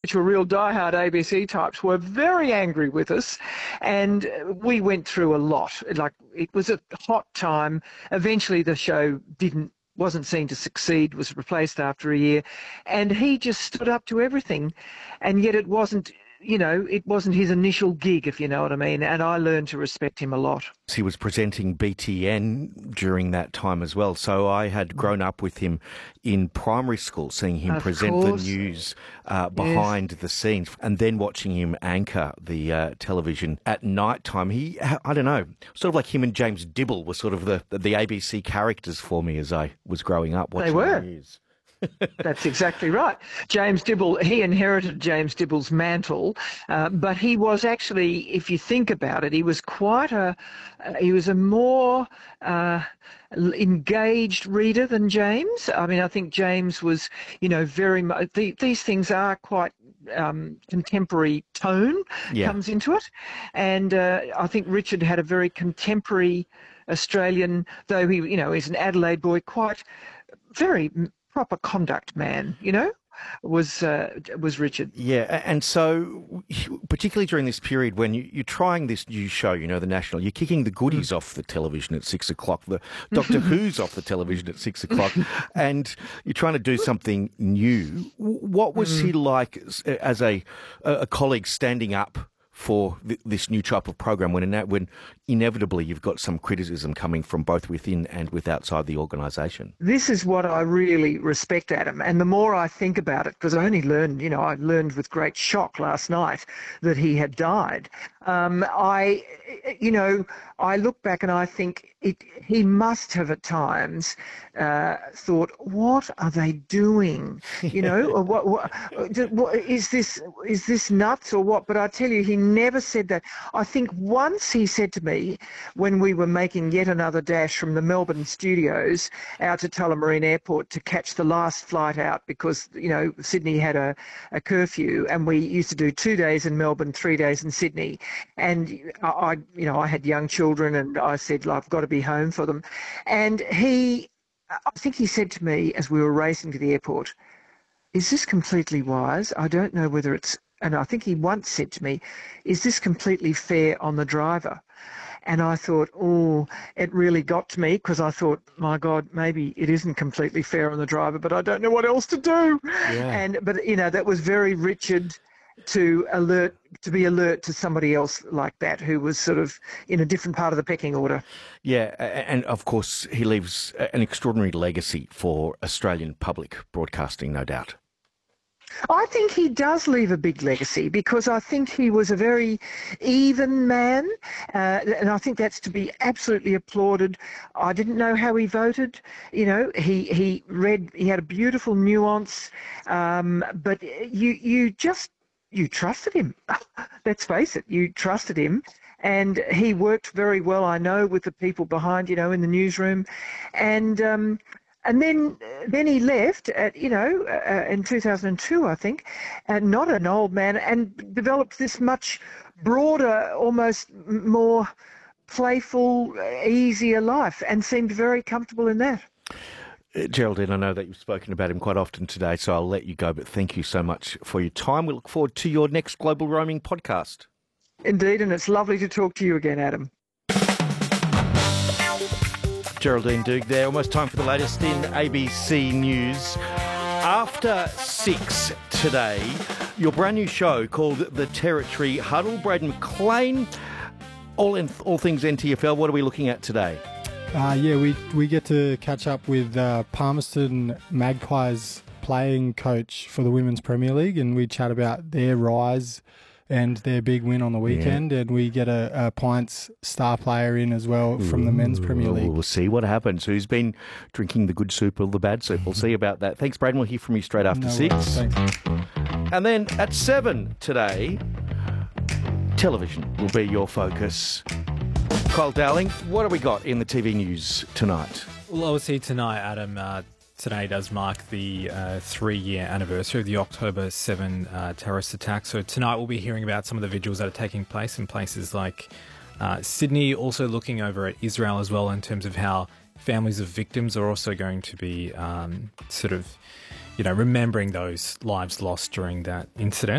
which were real diehard ABC types, were very angry with us, and we went through a lot. Like, it was a hot time. Eventually the show wasn't seen to succeed, was replaced after a year, and he just stood up to everything, and yet it wasn't his initial gig, if you know what I mean, and I learned to respect him a lot. He was presenting BTN during that time as well, so I had grown up with him in primary school, seeing him present the news behind the scenes, and then watching him anchor the television at night time. I don't know, sort of like him and James Dibble were sort of the ABC characters for me as I was growing up watching the news. That's exactly right. James Dibble, he inherited James Dibble's mantle, but he was actually, if you think about it, he was a more engaged reader than James. I mean, I think James was, very much, these things are quite contemporary tone comes into it. And I think Richard had a very contemporary Australian, though he, is an Adelaide boy, quite very proper conduct man, was Richard. Yeah, and so particularly during this period when you're trying this new show, The National, you're kicking the goodies off the television at 6 o'clock, the Doctor Who's off the television at 6 o'clock, and you're trying to do something new. What was he like as a colleague standing up for this new type of program when inevitably you've got some criticism coming from both within and outside the organisation? This is what I really respect, Adam, and the more I think about it, because I only learned, I learned with great shock last night that he had died. I look back and I think he must have at times thought, what are they doing? What is this nuts or what? But I tell you, he never said that. I think once he said to me, when we were making yet another dash from the Melbourne studios out to Tullamarine Airport to catch the last flight out, because Sydney had a curfew, and we used to do 2 days in Melbourne, 3 days in Sydney, and I had young children, and I said, I've got to be home for them. And I think he said to me as we were racing to the airport, is this completely wise? I don't know whether it's, and I think he once said to me, is this completely fair on the driver? And I thought, it really got to me, because I thought, my God, maybe it isn't completely fair on the driver, but I don't know what else to do. Yeah. But that was very Richard, to be alert to somebody else like that who was sort of in a different part of the pecking order. Yeah, and of course he leaves an extraordinary legacy for Australian public broadcasting, no doubt. I think he does leave a big legacy, because I think he was a very even man, and I think that's to be absolutely applauded. I didn't know how he voted. He had a beautiful nuance, but you trusted him. Let's face it, you trusted him. And he worked very well, I know, with the people behind, in the newsroom. And then he left in 2002, I think, and not an old man, and developed this much broader, almost more playful, easier life, and seemed very comfortable in that. Geraldine, I know that you've spoken about him quite often today, so I'll let you go, but thank you so much for your time. We look forward to your next Global Roaming podcast. Indeed, and it's lovely to talk to you again, Adam. Geraldine Doogue there. Almost time for the latest in ABC News. After 6 today, your brand new show called The Territory Huddle. Braden McLean, all things NTFL. What are we looking at today? We get to catch up with Palmerston Magpies playing coach for the Women's Premier League, and we chat about their rise and their big win on the weekend, and we get a Pints star player in as well from the Men's Premier League. We'll see what happens. Who's been drinking the good soup or the bad soup? We'll see about that. Thanks, Braden. We'll hear from you straight after 6. Thanks. And then at 7 today, television will be your focus. Kyle Dowling, what have we got in the TV news tonight? Well, obviously tonight, Adam, today does mark the 3-year anniversary of the October 7 terrorist attack. So tonight we'll be hearing about some of the vigils that are taking place in places like Sydney, also looking over at Israel as well, in terms of how families of victims are also going to be remembering those lives lost during that incident.